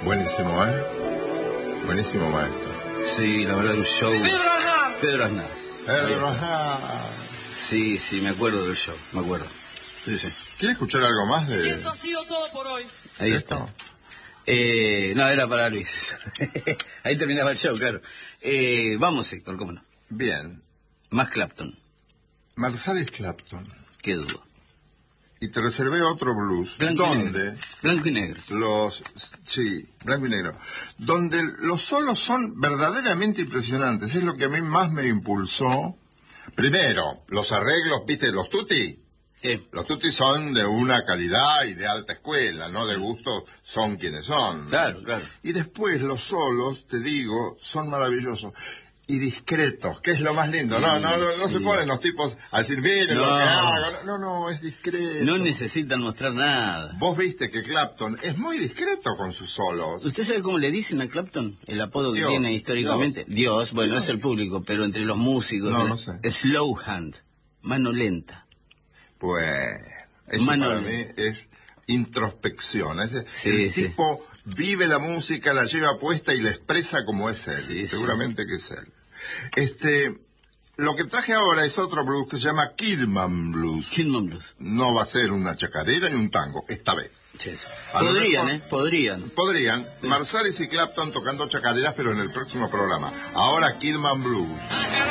Buenísimo, ¿eh? Buenísimo, maestro. Sí, la verdad, un show. Pedro Aznar. Pedro Aznar. Sí, me acuerdo del show, me acuerdo. Sí. ¿Quiere escuchar algo más de...? Esto ha sido todo por hoy. Ahí está. No, era para Luis. Ahí terminaba el show, claro. Vamos, Héctor, cómo no. Bien. Más Clapton. Marsalis Clapton. Qué duda. Y te reservé otro blues. Blanco y donde negro. Blanco y negro. Sí, blanco y negro. Donde los solos son verdaderamente impresionantes. Es lo que a mí más me impulsó. Primero, los arreglos, ¿viste? Los tutti. Sí. Los tutti son de una calidad y de alta escuela, no de gusto, son quienes son. Claro. Y después los solos, te digo, son maravillosos. Y discretos, que es lo más lindo. No se ponen los tipos a decir, miren lo que hago. No, es discreto. No necesitan mostrar nada. Vos viste que Clapton es muy discreto con sus solos. ¿Usted sabe cómo le dicen a Clapton? El apodo Dios, que tiene históricamente. Dios, bueno, es el público, pero entre los músicos. No sé. Slow hand, mano lenta. Pues, eso para mí es introspección. El tipo vive la música, la lleva puesta y la expresa como es él. Sí, seguramente que es él. Lo que traje ahora es otro blues que se llama Kidman Blues. Kidman Blues. No va a ser una chacarera ni un tango, esta vez. Sí. Podrían. Sí. Marsalis y Clapton tocando chacareras, pero en el próximo programa. Ahora Kidman Blues.